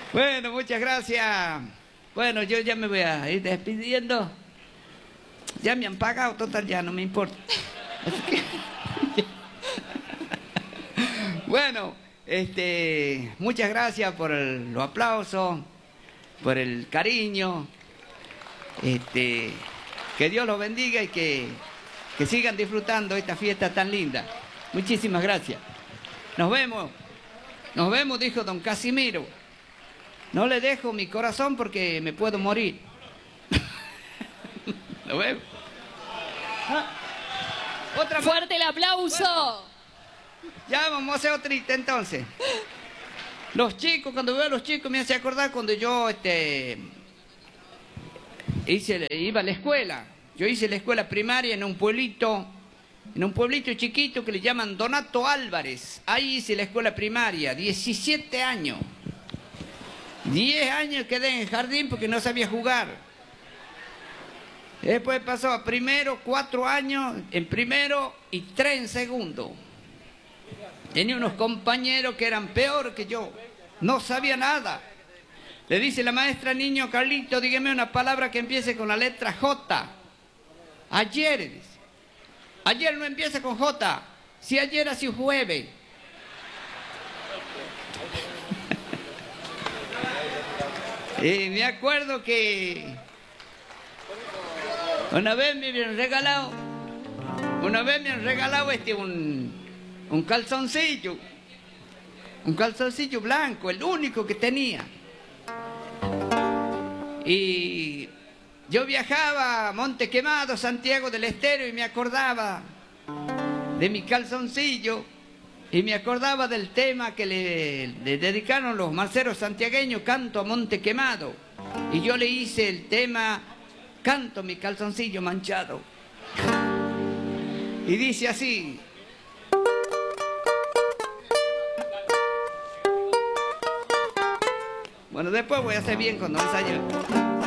Bueno, muchas gracias. Bueno, yo ya me voy a ir despidiendo. Ya me han pagado, total, ya no me importa. Así que... Bueno, muchas gracias por los aplausos, por el cariño. Que Dios los bendiga y que sigan disfrutando esta fiesta tan linda. Muchísimas gracias. Nos vemos, dijo don Casimiro. No le dejo mi corazón porque me puedo morir. Nos vemos. Otra fuerte el aplauso. Bueno, ya vamos a hacer otrita entonces. Los chicos, cuando veo a los chicos me hace acordar cuando yo iba a la escuela. Yo hice la escuela primaria en un pueblito chiquito que le llaman Donato Álvarez. Ahí hice la escuela primaria, 17 años. 10 años quedé en el jardín porque no sabía jugar. Después pasó a primero, 4 años en primero y 3 en segundo. Tenía unos compañeros que eran peor que yo. No sabía nada. Le dice la maestra: niño Carlito, dígame una palabra que empiece con la letra J. Ayer, dice. Ayer no empieza con J. Si ayer así jueves. Y me acuerdo que una vez me habían regalado un calzoncillo blanco, el único que tenía. Y yo viajaba a Monte Quemado, Santiago del Estero, y me acordaba de mi calzoncillo y me acordaba del tema que le dedicaron los marceros santiagueños, Canto a Monte Quemado. Y yo le hice el tema Canto mi calzoncillo manchado. Y dice así: bueno, después voy a hacer bien cuando ensaye.